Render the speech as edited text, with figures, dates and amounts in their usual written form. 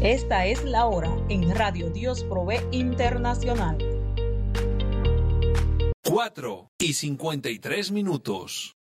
Esta es la hora en Radio Dios Provee Internacional. 4:53.